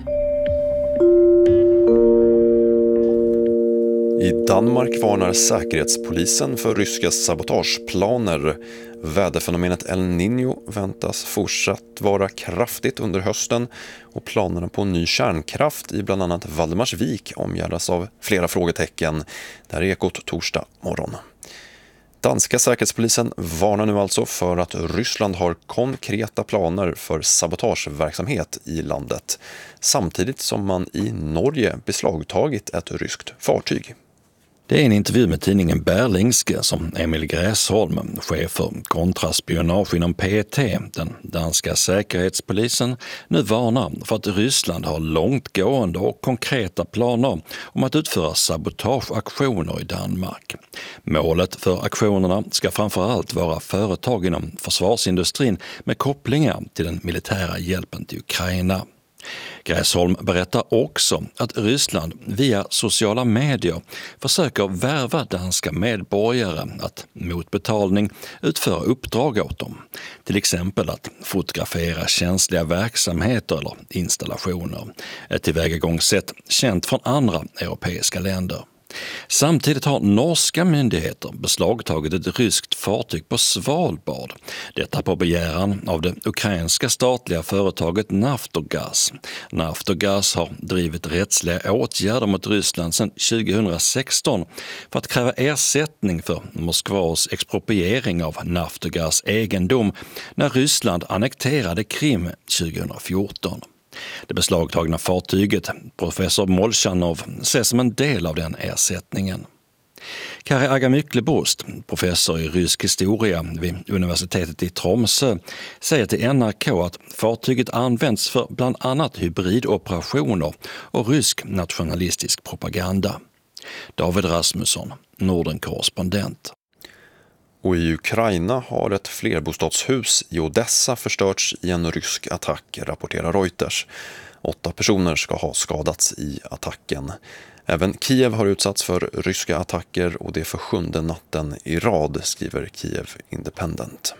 I Danmark varnar säkerhetspolisen för ryska sabotageplaner. Väderfenomenet El Niño väntas fortsatt vara kraftigt under hösten och planerna på ny kärnkraft i bland annat Valdemarsvik omgärdas av flera frågetecken. Det här är Ekot torsdag morgon. Danska säkerhetspolisen varnar nu alltså för att Ryssland har konkreta planer för sabotageverksamhet i landet, samtidigt som man i Norge beslagtagit ett ryskt fartyg. Det är en intervju med tidningen Berlingske som Emil Gräsholm, chef för kontraspionage inom PET, den danska säkerhetspolisen, nu varnar för att Ryssland har långtgående och konkreta planer om att utföra sabotageaktioner i Danmark. Målet för aktionerna ska framförallt vara företag inom försvarsindustrin med kopplingar till den militära hjälpen till Ukraina. Gräsholm berättar också att Ryssland via sociala medier försöker värva danska medborgare att mot betalning utföra uppdrag åt dem. Till exempel att fotografera känsliga verksamheter eller installationer. Ett tillvägagångssätt känt från andra europeiska länder. Samtidigt har norska myndigheter beslagtagit ett ryskt fartyg på Svalbard. Detta på begäran av det ukrainska statliga företaget Naftogaz. Naftogaz har drivit rättsliga åtgärder mot Ryssland sedan 2016 för att kräva ersättning för Moskvas expropriering av Naftogaz egendom när Ryssland annekterade Krim 2014. Det beslagtagna fartyget, professor Molchanov, ses som en del av den ersättningen. Kari Agamyklebost, professor i rysk historia vid universitetet i Tromsø, säger till NRK att fartyget används för bland annat hybridoperationer och rysk nationalistisk propaganda. David Rasmusson, Norden-korrespondent. Och i Ukraina har ett flerbostadshus i Odessa förstörts i en rysk attack, rapporterar Reuters. 8 personer ska ha skadats i attacken. Även Kiev har utsatts för ryska attacker och det för 7:e natten i rad, skriver Kiev Independent.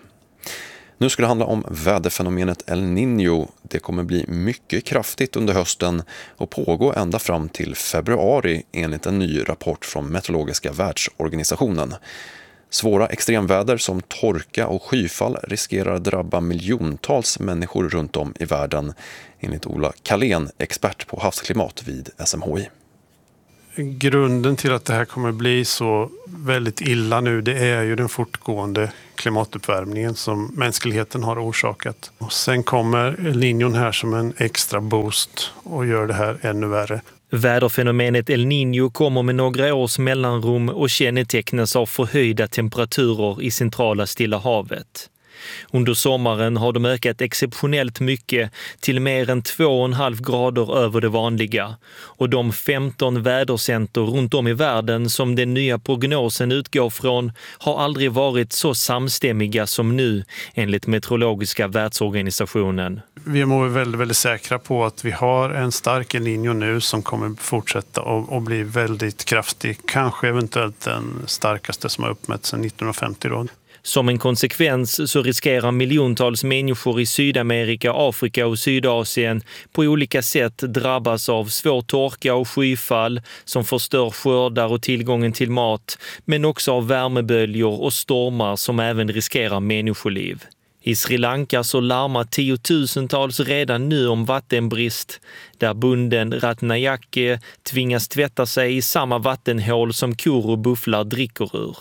Nu ska det handla om väderfenomenet El Niño. Det kommer bli mycket kraftigt under hösten och pågå ända fram till februari enligt en ny rapport från Meteorologiska världsorganisationen. Svåra extremväder som torka och skyfall riskerar att drabba miljontals människor runt om i världen, enligt Ola Kalén, expert på havsklimat vid SMHI. Grunden till att det här kommer bli så väldigt illa nu, det är ju den fortgående klimatuppvärmningen som mänskligheten har orsakat. Och sen kommer El Niño här som en extra boost och gör det här ännu värre. Väderfenomenet El Niño kommer med några års mellanrum och kännetecknas av förhöjda temperaturer i centrala Stilla havet. Under sommaren har de ökat exceptionellt mycket till mer än 2,5 grader över det vanliga. Och de 15 vädercenter runt om i världen som den nya prognosen utgår från har aldrig varit så samstämmiga som nu, enligt Meteorologiska världsorganisationen. Vi är väldigt, väldigt säkra på att vi har en stark El Niño nu som kommer fortsätta och bli väldigt kraftig. Kanske eventuellt den starkaste som har uppmätts sedan 1950 då. Som en konsekvens så riskerar miljontals människor i Sydamerika, Afrika och Sydasien på olika sätt drabbas av svår torka och skyfall som förstör skördar och tillgången till mat, men också av värmeböljor och stormar som även riskerar människoliv. I Sri Lanka så larmar tiotusentals redan nu om vattenbrist, där bonden Ratnayake tvingas tvätta sig i samma vattenhål som kor och bufflar dricker ur.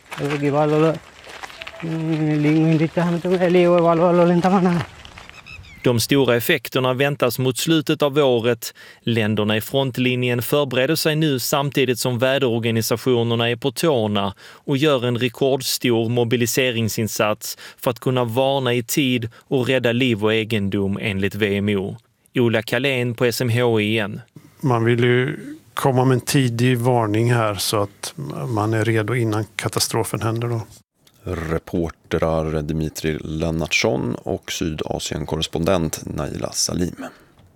De stora effekterna väntas mot slutet av året. Länderna i frontlinjen förbereder sig nu samtidigt som väderorganisationerna är på tårna och gör en rekordstor mobiliseringsinsats för att kunna varna i tid och rädda liv och egendom, enligt VMO. Ola Kalén på SMHI igen. Man vill ju komma med en tidig varning här så att man är redo innan katastrofen händer då. Reportrar Dimitri Lennartsson och Sydasien-korrespondent Naila Salim.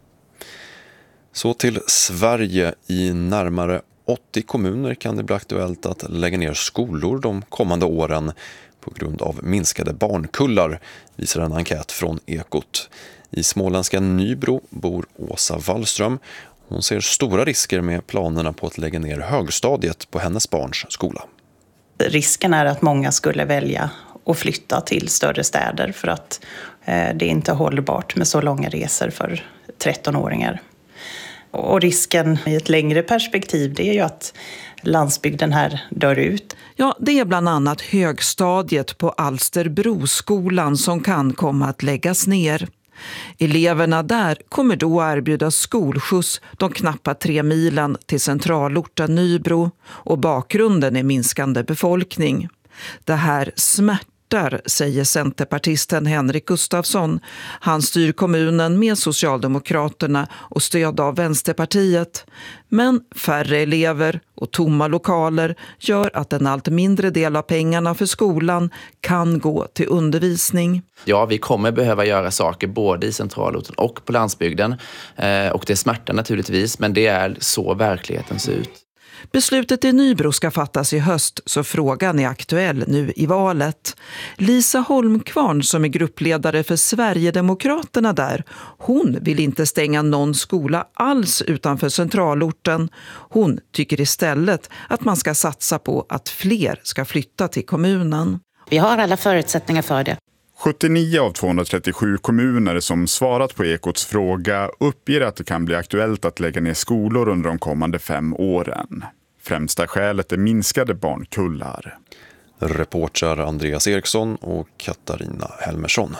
Så till Sverige. I närmare 80 kommuner kan det bli aktuellt att lägga ner skolor de kommande åren på grund av minskade barnkullar, visar en enkät från Ekot. I småländska Nybro bor Åsa Wallström. Hon ser stora risker med planerna på att lägga ner högstadiet på hennes barns skola. Risken är att många skulle välja att flytta till större städer för att det inte är hållbart med så långa resor för 13-åringar. Och risken i ett längre perspektiv, det är ju att landsbygden här dör ut. Ja, det är bland annat högstadiet på Alsterbroskolan som kan komma att läggas ner. Eleverna där kommer då erbjudas skolskjuts de knappa 3 milen till centralorten Nybro, och bakgrunden är minskande befolkning. Det här smärtar, säger centerpartisten Henrik Gustafsson. Han styr kommunen med Socialdemokraterna och stöd av Vänsterpartiet. Men färre elever och tomma lokaler gör att en allt mindre del av pengarna för skolan kan gå till undervisning. Ja, vi kommer behöva göra saker både i centralorten och på landsbygden. Och det smärtar naturligtvis, men det är så verkligheten ser ut. Beslutet i Nybro ska fattas i höst, så frågan är aktuell nu i valet. Lisa Holmkvarn, som är gruppledare för Sverigedemokraterna där, hon vill inte stänga någon skola alls utanför centralorten. Hon tycker istället att man ska satsa på att fler ska flytta till kommunen. Vi har alla förutsättningar för det. 79 av 237 kommuner som svarat på Ekots fråga uppger att det kan bli aktuellt att lägga ner skolor under de kommande 5 åren. Främsta skälet är minskade barnkullar. Reportrar Andreas Eriksson och Katarina Helmersson.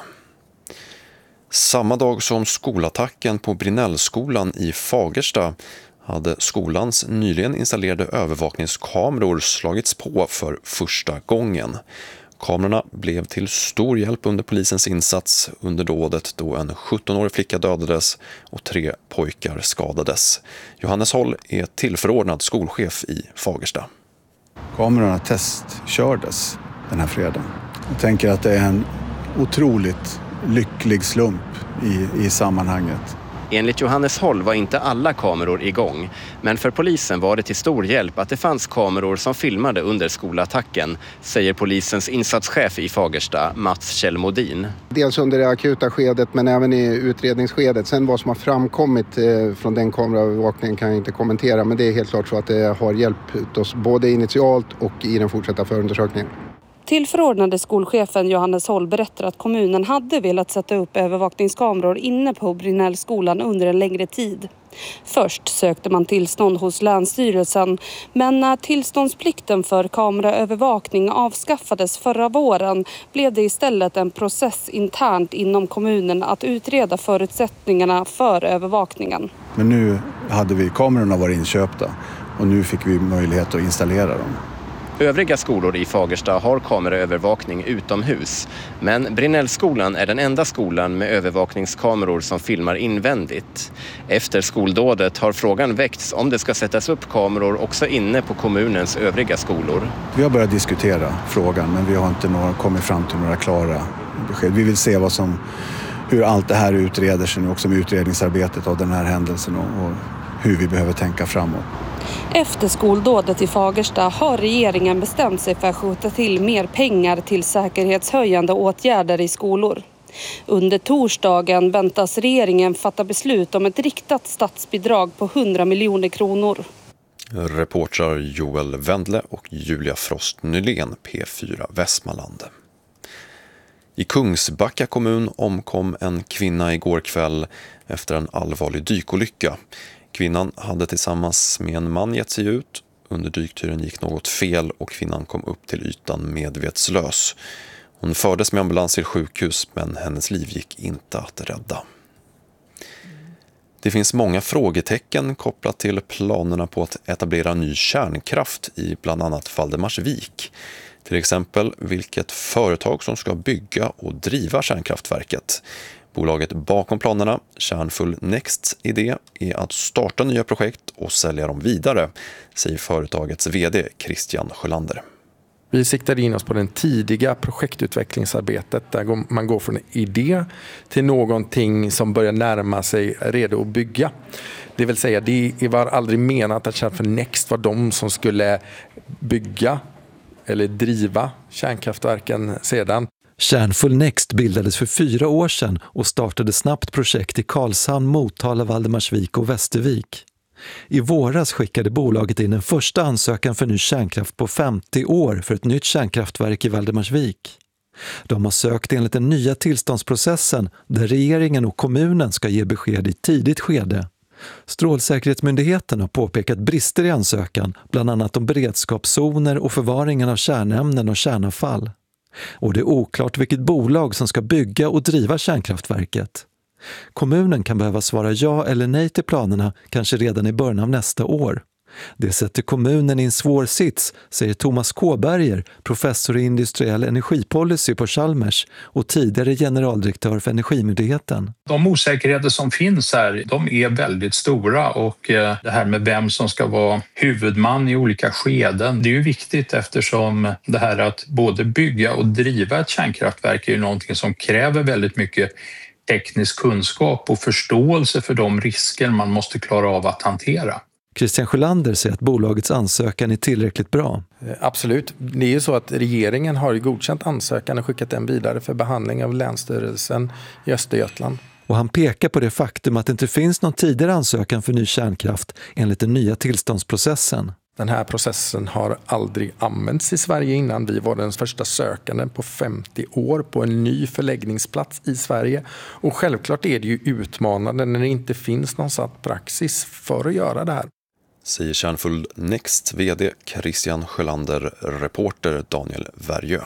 Samma dag som skolattacken på Brinnellskolan i Fagersta hade skolans nyligen installerade övervakningskameror slagits på för första gången. Kamerorna blev till stor hjälp under polisens insats under dådet då en 17-årig flicka dödades och 3 pojkar skadades. Johannes Håll är tillförordnad skolchef i Fagersta. Kamerorna testkördes den här fredagen. Jag tänker att det är en otroligt lycklig slump i sammanhanget. Enligt Johannes Håll var inte alla kameror igång, men för polisen var det till stor hjälp att det fanns kameror som filmade under skolattacken, säger polisens insatschef i Fagersta, Mats Kjellmodin. Dels under det akuta skedet men även i utredningsskedet. Sen vad som har framkommit från den kameraövervakningen kan jag inte kommentera, men det är helt klart så att det har hjälpt oss både initialt och i den fortsatta förundersökningen. Tillförordnade skolchefen Johannes Håll berättar att kommunen hade velat sätta upp övervakningskameror inne på Brinnellskolan under en längre tid. Först sökte man tillstånd hos Länsstyrelsen, men när tillståndsplikten för kameraövervakning avskaffades förra våren blev det istället en process internt inom kommunen att utreda förutsättningarna för övervakningen. Men nu hade vi kamerorna varit inköpta och nu fick vi möjlighet att installera dem. Övriga skolor i Fagersta har kameraövervakning utomhus. Men Brinnellskolan är den enda skolan med övervakningskameror som filmar invändigt. Efter skoldådet har frågan väckts om det ska sättas upp kameror också inne på kommunens övriga skolor. Vi har börjat diskutera frågan, men vi har inte kommit fram till några klara besked. Vi vill se hur allt det här utreder sig nu också med utredningsarbetet av den här händelsen och hur vi behöver tänka framåt. Efter skoldådet i Fagersta har regeringen bestämt sig för att skjuta till mer pengar till säkerhetshöjande åtgärder i skolor. Under torsdagen väntas regeringen fatta beslut om ett riktat statsbidrag på 100 miljoner kronor. Reportrar Joel Wendle och Julia Frost Nylén, P4 Västmanland. I Kungsbacka kommun omkom en kvinna igår kväll efter en allvarlig dykolycka. Kvinnan hade tillsammans med en man gett sig ut. Under dykturen gick något fel och kvinnan kom upp till ytan medvetslös. Hon fördes med ambulans till sjukhus, men hennes liv gick inte att rädda. Det finns många frågetecken kopplat till planerna på att etablera ny kärnkraft i bland annat Valdemarsvik. Till exempel vilket företag som ska bygga och driva kärnkraftverket. Bolaget bakom planerna, Kärnfull Nexts idé, är att starta nya projekt och sälja dem vidare, säger företagets vd Christian Sjölander. Vi siktade in oss på den tidiga projektutvecklingsarbetet där man går från en idé till någonting som börjar närma sig redo att bygga. Det vill säga, det var aldrig menat att Kärnfull Next var de som skulle bygga eller driva kärnkraftverken sedan. Kärnfull Next bildades för 4 år sedan och startade snabbt projekt i Karlshamn, Motala, Valdemarsvik och Västervik. I våras skickade bolaget in en första ansökan för ny kärnkraft på 50 år för ett nytt kärnkraftverk i Valdemarsvik. De har sökt enligt den nya tillståndsprocessen där regeringen och kommunen ska ge besked i tidigt skede. Strålsäkerhetsmyndigheten har påpekat brister i ansökan, bland annat om beredskapszoner och förvaringen av kärnämnen och kärnavfall. Och det är oklart vilket bolag som ska bygga och driva kärnkraftverket. Kommunen kan behöva svara ja eller nej till planerna, kanske redan i början av nästa år. Det sätter kommunen i en svår sits, säger Thomas Kåberger, professor i industriell energipolicy på Chalmers och tidigare generaldirektör för Energimyndigheten. De osäkerheter som finns här, de är väldigt stora och det här med vem som ska vara huvudman i olika skeden, det är ju viktigt eftersom det här att både bygga och driva ett kärnkraftverk är ju någonting som kräver väldigt mycket teknisk kunskap och förståelse för de risker man måste klara av att hantera. Christian Sjölander säger att bolagets ansökan är tillräckligt bra. Absolut. Det är ju så att regeringen har godkänt ansökan och skickat den vidare för behandling av Länsstyrelsen i Östergötland. Och han pekar på det faktum att det inte finns någon tidigare ansökan för ny kärnkraft enligt den nya tillståndsprocessen. Den här processen har aldrig använts i Sverige innan. Vi var den första sökande på 50 år på en ny förläggningsplats i Sverige. Och självklart är det ju utmanande när det inte finns någon satt praxis för att göra det här. Säger Kärnfull Next vd Christian Sjölander, reporter Daniel Värjö.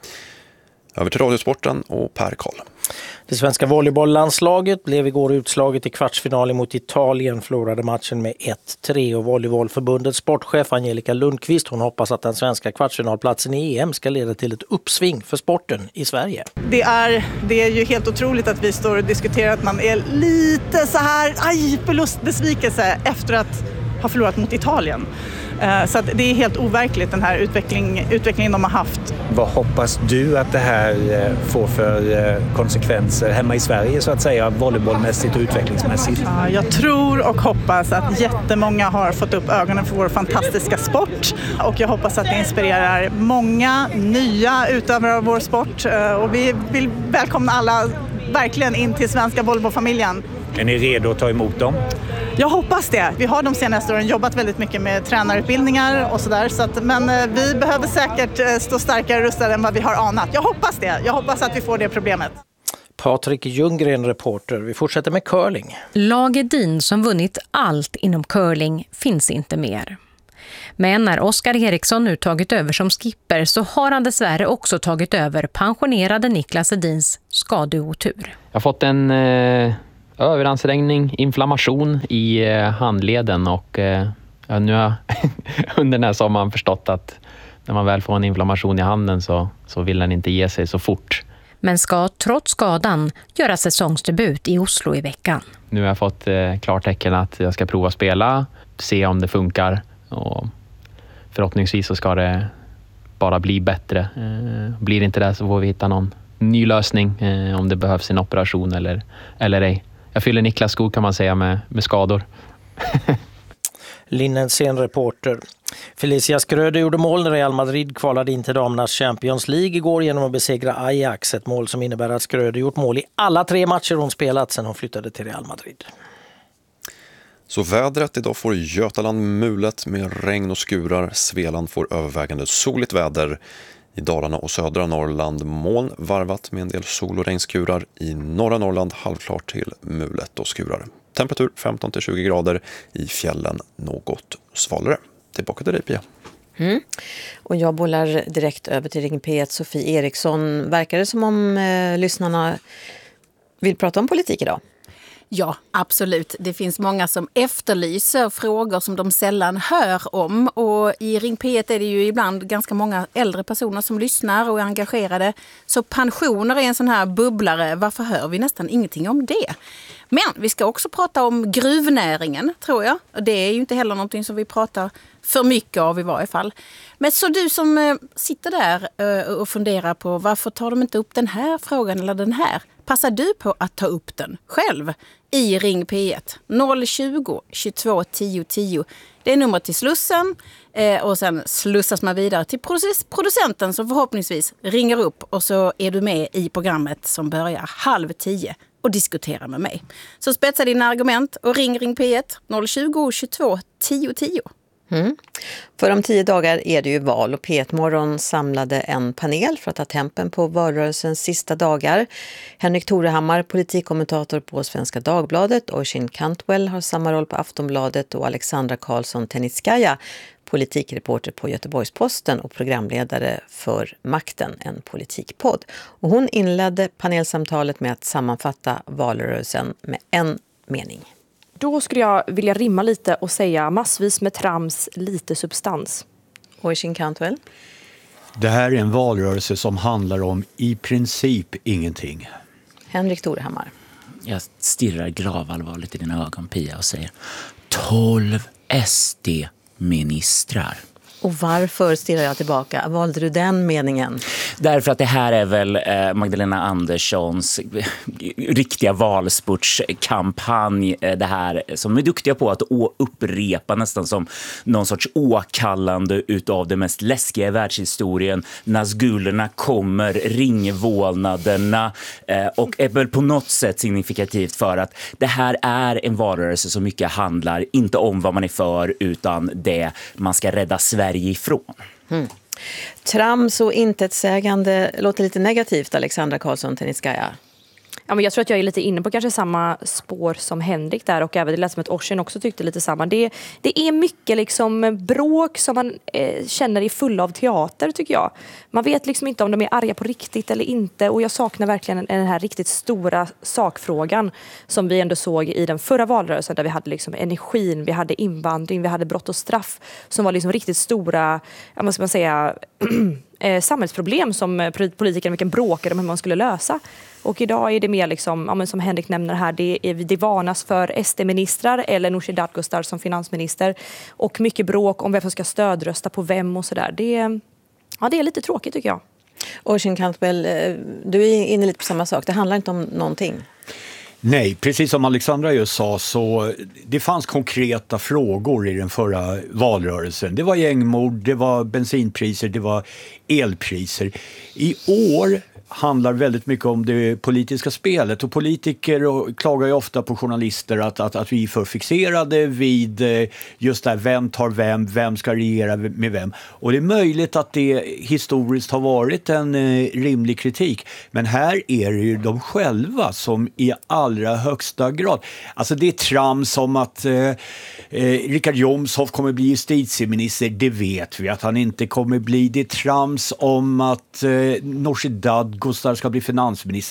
Över till Radiosporten och Per Karl. Det svenska volleybolllandslaget blev igår utslaget i kvartsfinalen mot Italien, förlorade matchen med 1-3 och volleybollförbundets sportchef Angelica Lundqvist, hon hoppas att den svenska kvartsfinalplatsen i EM ska leda till ett uppsving för sporten i Sverige. Det är ju helt otroligt att vi står och diskuterar att man är lite så här förlustbesvikelse efter att ha förlorat mot Italien. Så att det är helt overkligt den här utvecklingen de har haft. Vad hoppas du att det här får för konsekvenser hemma i Sverige så att säga, volleybollmässigt och utvecklingsmässigt? Jag tror och hoppas att jättemånga har fått upp ögonen för vår fantastiska sport. Och jag hoppas att det inspirerar många nya utövare av vår sport. Och vi vill välkomna alla verkligen in till svenska volleybollfamiljen. Är ni redo att ta emot dem? Jag hoppas det. Vi har de senaste åren jobbat väldigt mycket med tränarutbildningar och sådär. Men vi behöver säkert stå starkare rustade än vad vi har anat. Jag hoppas det. Jag hoppas att vi får det problemet. Patrik Ljunggren, reporter. Vi fortsätter med curling. Lag Edin som vunnit allt inom curling finns inte mer. Men när Oskar Eriksson nu tagit över som skipper så har han dessvärre också tagit över pensionerade Niklas Edins skadeotur. Jag har fått en överansträngning, inflammation i handleden och nu har under den här sommaren förstått att när man väl får en inflammation i handen så vill den inte ge sig så fort. Men ska trots skadan göra säsongsdebut i Oslo i veckan. Nu har jag fått klartecken att jag ska prova spela, se om det funkar och förhoppningsvis så ska det bara bli bättre. Blir det inte det så får vi hitta någon ny lösning om det behövs en operation eller ej. Jag fyller Niklas skor kan man säga med skador. Linnensén, reporter. Felicia Skröder gjorde mål när Real Madrid kvalade in till damernas Champions League igår genom att besegra Ajax. Ett mål som innebär att Skröder gjort mål i alla 3 matcher hon spelat sedan hon flyttade till Real Madrid. Så vädret idag får Götaland mulet med regn och skurar. Svealand får övervägande soligt väder. I Dalarna och södra Norrland moln varvat med en del sol- och regnskurar. I norra Norrland halvklart till mulet och skurar. Temperatur 15-20 grader. I fjällen något svalare. Tillbaka till dig, Pia. Och jag bollar direkt över till Ring P1. Sofie Eriksson. Verkar det som om lyssnarna vill prata om politik idag? Ja, absolut. Det finns många som efterlyser frågor som de sällan hör om. Och i Ring P1 är det ju ibland ganska många äldre personer som lyssnar och är engagerade. Så pensioner är en sån här bubblare. Varför hör vi nästan ingenting om det? Men vi ska också prata om gruvnäringen, tror jag. Och det är ju inte heller någonting som vi pratar för mycket av i varje fall. Men så du som sitter där och funderar på varför tar de inte upp den här frågan eller den här? Passar du på att ta upp den själv i Ring P1 020 22 10 10. Det är numret till Slussen och sen slussas man vidare till producenten som förhoppningsvis ringer upp och så är du med i programmet som börjar 9:30 och diskuterar med mig. Så spetsa dina argument och ring P1 020 22 10 10. För om 10 dagar är det ju val och P1 Morgon samlade en panel för att ta tempen på valrörelsens sista dagar. Henrik Torehammar, politikkommentator på Svenska Dagbladet, Oisin Cantwell har samma roll på Aftonbladet och Alexandra Karlsson Tenitskaya, politikreporter på Göteborgs-Posten och programledare för Makten, en politikpodd. Och hon inledde panelsamtalet med att sammanfatta valrörelsen med en mening. Då skulle jag vilja rimma lite och säga massvis med trams, lite substans. Oisin Cantwell. Det här är en valrörelse som handlar om i princip ingenting. Henrik Torehammar. Jag stirrar gravallvarligt i dina ögon, Pia, och säger 12 SD-ministrar. Och varför stirrar jag tillbaka? Valde du den meningen? Därför att det här är väl Magdalena Anderssons riktiga valspurtskampanj. Det här som är duktiga på att upprepa nästan som någon sorts åkallande utav det mest läskiga i världshistorien. Nazgulerna kommer, ringvålnaderna och är väl på något sätt signifikativt för att det här är en valrörelse som mycket handlar inte om vad man är för utan det man ska rädda Sverige ifrån. Trams och intetsägande låter lite negativt, Alexandra Karlsson Tenitskaya. Ja, men jag tror att jag är lite inne på kanske samma spår som Henrik där och även det lät som att Oisin också tyckte lite samma. Det är mycket liksom bråk som man känner är full av teater, tycker jag. Man vet liksom inte om de är arga på riktigt eller inte och jag saknar verkligen den här riktigt stora sakfrågan som vi ändå såg i den förra valrörelsen där vi hade liksom energin, vi hade invandring, vi hade brott och straff som var liksom riktigt stora, vad ska man säga, samhällsproblem som politikerna mycket bråkade om hur man skulle lösa. Och idag är det mer liksom, som Henrik nämner här, det varnas för SD-ministrar eller Nooshi Dadgostar som finansminister och mycket bråk om vem som ska stödrösta på vem och sådär. Det är lite tråkigt, tycker jag. Oisin Cantwell, du är inne lite på samma sak. Det handlar inte om någonting. Nej, precis som Alexandra just sa så det fanns konkreta frågor i den förra valrörelsen. Det var gängmord, det var bensinpriser, det var elpriser. I år handlar väldigt mycket om det politiska spelet, och politiker klagar ju ofta på journalister att vi är för fixerade vid just där, vem tar vem ska regera med vem. Och det är möjligt att det historiskt har varit en rimlig kritik, men här är det ju de själva som i allra högsta grad, alltså det är trams om att Richard Jomshof kommer bli justitieminister, det vet vi att han inte kommer bli. Det är trams om att Nooshi Dadgostar ska bli finansminister.